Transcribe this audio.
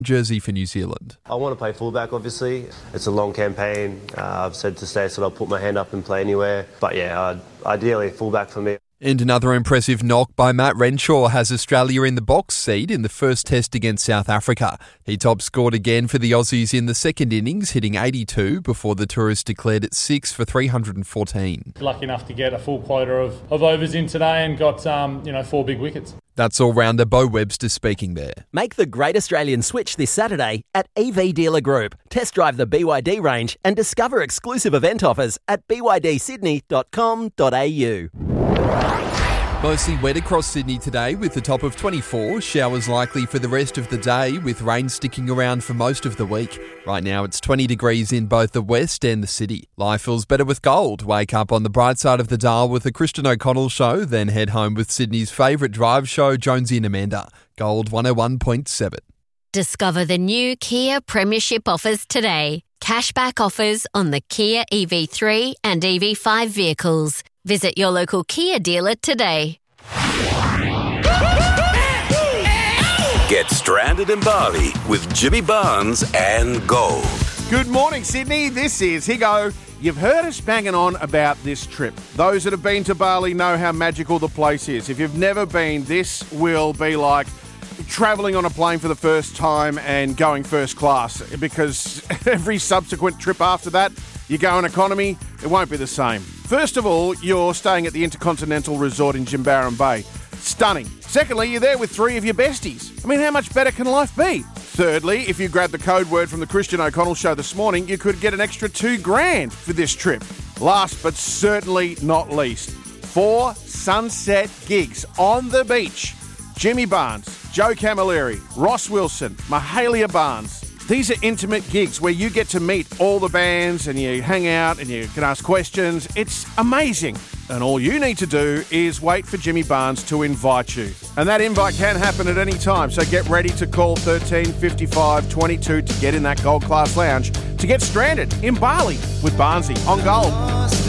jersey for New Zealand. I want to play fullback, obviously. It's a long campaign. I've said to Stace that I'll put my hand up and play anywhere. But yeah, ideally fullback for me. And another impressive knock by Matt Renshaw has Australia in the box seat in the first test against South Africa. He top scored again for the Aussies in the second innings, hitting 82 before the tourists declared it 6 for 314. Lucky enough to get a full quota of overs in today and got 4 big wickets. That's all-rounder Bo Webster speaking there. Make the great Australian switch this Saturday at EV Dealer Group. Test drive the BYD range and discover exclusive event offers at bydsydney.com.au. Mostly wet across Sydney today with a top of 24. Showers likely for the rest of the day with rain sticking around for most of the week. Right now it's 20 degrees in both the west and the city. Life feels better with gold. Wake up on the bright side of the dial with the Christian O'Connell Show, then head home with Sydney's favourite drive show, Jonesy and Amanda. Gold 101.7. Discover the new Kia Premiership offers today. Cashback offers on the Kia EV3 and EV5 vehicles. Visit your local Kia dealer today. Get stranded in Bali with Jimmy Barnes and Gold. Good morning, Sydney. This is Higo. You've heard us banging on about this trip. Those that have been to Bali know how magical the place is. If you've never been, this will be like travelling on a plane for the first time and going first class, because every subsequent trip after that, you go in economy, it won't be the same. First of all, you're staying at the Intercontinental Resort in Jimbaran Bay. Stunning. Secondly, you're there with 3 of your besties. I mean, how much better can life be? Thirdly, if you grab the code word from the Christian O'Connell Show this morning, you could get an extra $2,000 for this trip. Last but certainly not least, 4 sunset gigs on the beach. Jimmy Barnes, Joe Camilleri, Ross Wilson, Mahalia Barnes. These are intimate gigs where you get to meet all the bands and you hang out and you can ask questions. It's amazing. And all you need to do is wait for Jimmy Barnes to invite you. And that invite can happen at any time. So get ready to call 13 55 22 to get in that Gold Class Lounge to get stranded in Bali with Barnesy on Gold.